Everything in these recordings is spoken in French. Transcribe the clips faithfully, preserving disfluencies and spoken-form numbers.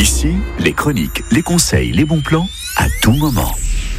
Ici, les chroniques, les conseils, les bons plans, à tout moment.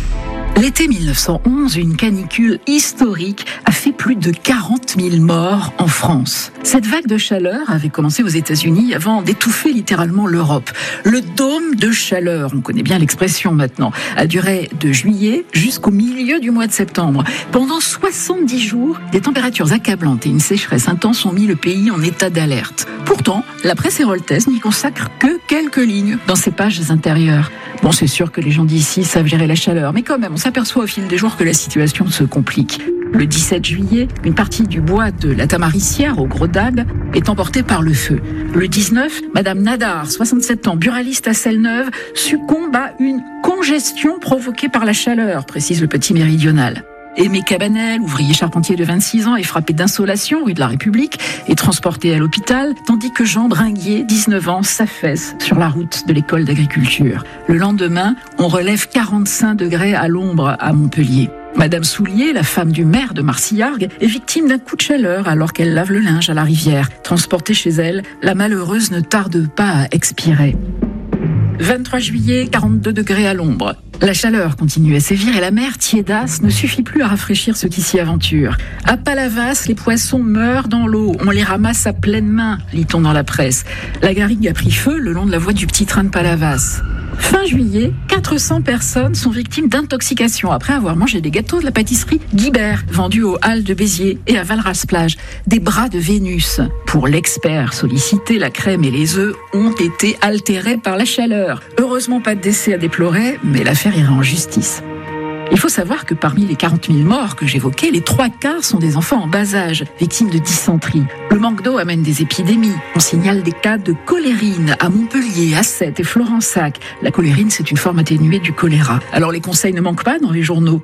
L'été mille neuf cent onze, une canicule historique a fait plus de quarante mille morts en France. Cette vague de chaleur avait commencé aux États-Unis avant d'étouffer littéralement l'Europe. Le dôme de chaleur, on connaît bien l'expression maintenant, a duré de juillet jusqu'au milieu du mois de septembre. Pendant soixante-dix jours, des températures accablantes et une sécheresse intense ont mis le pays en état d'alerte. Pourtant, la presse héroltaise n'y consacre que quelques lignes dans ses pages intérieures. Bon, c'est sûr que les gens d'ici savent gérer la chaleur, mais quand même, on s'aperçoit au fil des jours que la situation se complique. Le dix-sept juillet, une partie du bois de la Tamaricière, au Gros d'Agde, est emportée par le feu. Le dix-neuf, Madame Nadar, soixante-sept ans, buraliste à Selle-Neuve, succombe à une congestion provoquée par la chaleur, précise le Petit Méridional. Aimé Cabanel, ouvrier charpentier de vingt-six ans, est frappé d'insolation rue de la République et transporté à l'hôpital, tandis que Jean Bringuier, dix-neuf ans, s'affaisse sur la route de l'école d'agriculture. Le lendemain, on relève quarante-cinq degrés à l'ombre à Montpellier. Madame Soulier, la femme du maire de Marcillargues, est victime d'un coup de chaleur alors qu'elle lave le linge à la rivière. Transportée chez elle, la malheureuse ne tarde pas à expirer. vingt-trois juillet, quarante-deux degrés à l'ombre. La chaleur continue à sévir et la mer tiédasse ne suffit plus à rafraîchir ceux qui s'y aventurent. À Palavas, les poissons meurent dans l'eau. On les ramasse à pleine main, lit-on dans la presse. La garrigue a pris feu le long de la voie du petit train de Palavas. Fin juillet, quatre cents personnes sont victimes d'intoxication après avoir mangé des gâteaux de la pâtisserie Guibert, vendus aux Halles de Béziers et à Valras-Plage. Des bras de Vénus. Pour l'expert sollicité, la crème et les œufs ont été altérés par la chaleur. Heureusement, pas de décès à déplorer, mais l'affaire ira en justice. Il faut savoir que parmi les quarante mille morts que j'évoquais, les trois quarts sont des enfants en bas âge, victimes de dysenterie. Le manque d'eau amène des épidémies. On signale des cas de cholérine à Montpellier, à Sète et Florensac. La cholérine, c'est une forme atténuée du choléra. Alors les conseils ne manquent pas dans les journaux.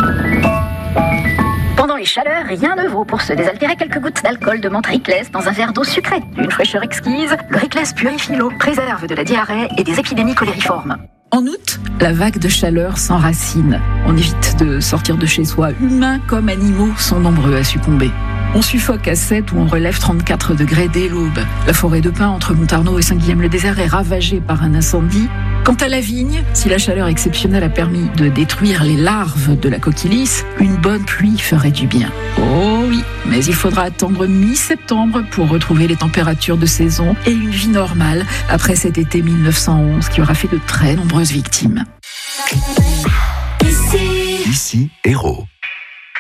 Pendant les chaleurs, rien ne vaut pour se désaltérer quelques gouttes d'alcool de menthe Riclès dans un verre d'eau sucrée. D'une fraîcheur exquise, le Riclès purifie l'eau, préserve de la diarrhée et des épidémies cholériformes. En août, la vague de chaleur s'enracine. On évite de sortir de chez soi. Humains comme animaux sont nombreux à succomber. On suffoque à Sète où on relève trente-quatre degrés dès l'aube. La forêt de pins entre Montarnot et Saint-Guilhem-le-Désert est ravagée par un incendie. Quant à la vigne, si la chaleur exceptionnelle a permis de détruire les larves de la coquille lisse, une bonne pluie ferait du bien. Oh oui, mais il faudra attendre mi-septembre pour retrouver les températures de saison et une vie normale après cet été mille neuf cent onze qui aura fait de très nombreuses victimes. Ici, Héros.